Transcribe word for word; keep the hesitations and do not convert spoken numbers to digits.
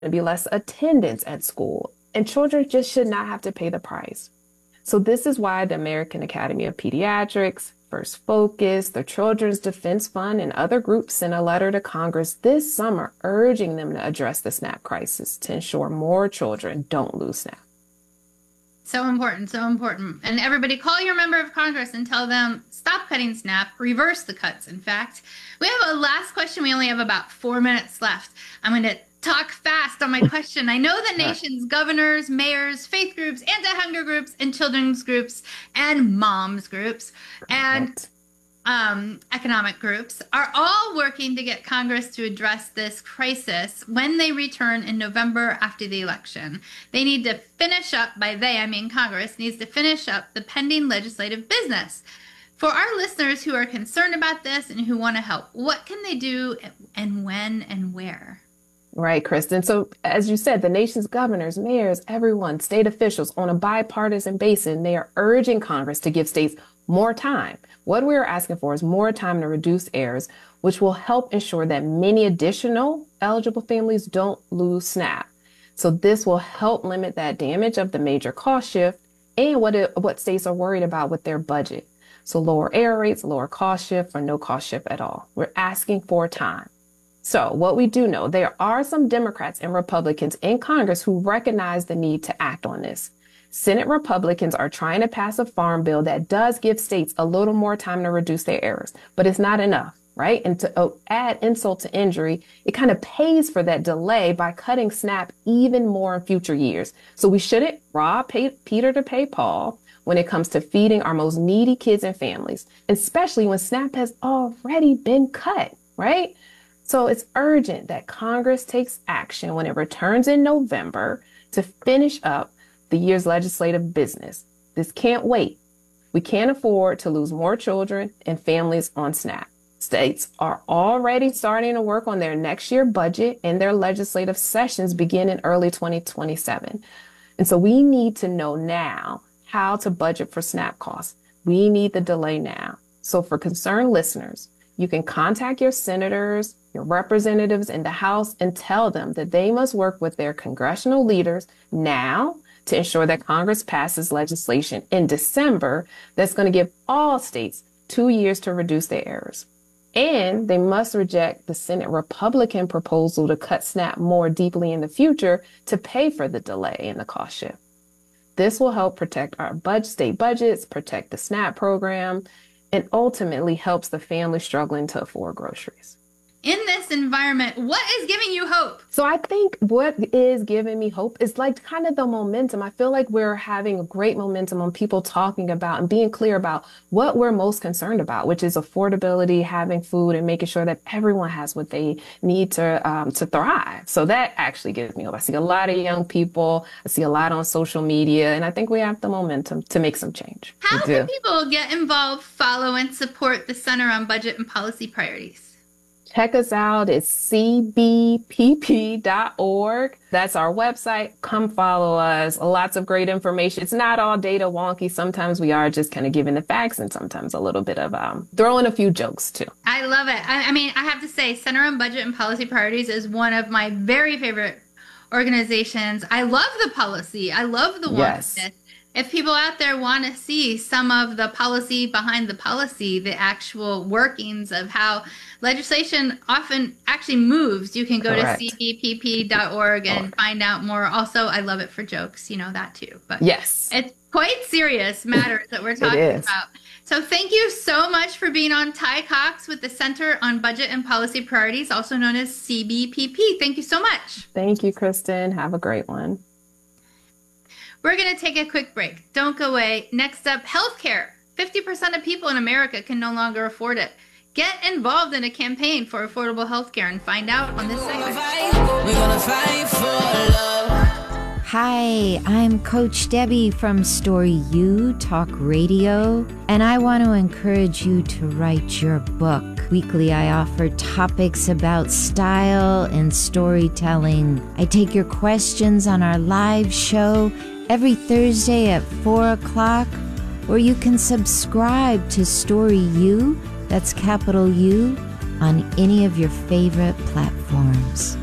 to be less attendance at school, and children just should not have to pay the price. So this is why the American Academy of Pediatrics, First Focus, the Children's Defense Fund, and other groups sent a letter to Congress this summer urging them to address the SNAP crisis to ensure more children don't lose SNAP. So important, so important. And everybody call your member of Congress and tell them, stop cutting SNAP, reverse the cuts, in fact. We have a last question. We only have about four minutes left. I'm going to talk fast on my question. I know the nation's governors, mayors, faith groups, anti-hunger groups, and children's groups, and moms groups, and um, economic groups are all working to get Congress to address this crisis when they return in November after the election. They need to finish up, by they, I mean Congress, needs to finish up the pending legislative business. For our listeners who are concerned about this and who want to help, what can they do and when and where? Right, Kristen. So as you said, the nation's governors, mayors, everyone, state officials on a bipartisan basis, they are urging Congress to give states more time. What we're asking for is more time to reduce errors, which will help ensure that many additional eligible families don't lose SNAP. So this will help limit that damage of the major cost shift and what it, what states are worried about with their budget. So lower error rates, lower cost shift, or no cost shift at all. We're asking for time. So what we do know, there are some Democrats and Republicans in Congress who recognize the need to act on this. Senate Republicans are trying to pass a farm bill that does give states a little more time to reduce their errors, but it's not enough, right? And to oh, add insult to injury, it kind of pays for that delay by cutting SNAP even more in future years. So we shouldn't rob pay, Peter to pay Paul when it comes to feeding our most needy kids and families, especially when SNAP has already been cut, right? So it's urgent that Congress takes action when it returns in November to finish up the year's legislative business. This can't wait. We can't afford to lose more children and families on SNAP. States are already starting to work on their next year budget, and their legislative sessions begin in early twenty twenty-seven. And so we need to know now how to budget for SNAP costs. We need the delay now. So for concerned listeners, you can contact your senators, your representatives in the House, and tell them that they must work with their congressional leaders now to ensure that Congress passes legislation in December that's going to give all states two years to reduce their errors. And they must reject the Senate Republican proposal to cut SNAP more deeply in the future to pay for the delay in the cost shift. This will help protect our budget, state budgets, protect the SNAP program, and ultimately helps the family struggling to afford groceries. In this environment, what is giving you hope? So I think what is giving me hope is like kind of the momentum. I feel like we're having a great momentum on people talking about and being clear about what we're most concerned about, which is affordability, having food, and making sure that everyone has what they need to um, to thrive. So that actually gives me hope. I see a lot of young people. I see a lot on social media, and I think we have the momentum to make some change. How can people get involved, follow, and support the Center on Budget and Policy Priorities? Check us out at c b p p dot org. That's our website. Come follow us. Lots of great information. It's not all data wonky. Sometimes we are just kind of giving the facts, and sometimes a little bit of um, throwing a few jokes too. I love it. I, I mean, I have to say, Center on Budget and Policy Priorities is one of my very favorite organizations. I love the policy. I love the yes. wonkiness. If people out there want to see some of the policy behind the policy, the actual workings of how legislation often actually moves, you can go Correct. to c b p p dot org and find out more. Also, I love it for jokes, you know that too. But yes, it's quite serious matters that we're talking about. So thank you so much for being on Ty Cox with the Center on Budget and Policy Priorities, also known as C B P P. Thank you so much. Thank you, Kristen. Have a great one. We're going to take a quick break. Don't go away. Next up, healthcare. fifty percent of people in America can no longer afford it. Get involved in a campaign for affordable healthcare and find out on this segment. We're gonna fight for love. Hi, I'm Coach Debbie from Story U Talk Radio, and I want to encourage you to write your book. Weekly, I offer topics about style and storytelling. I take your questions on our live show every Thursday at four o'clock, or you can subscribe to Story U, that's capital U, on any of your favorite platforms.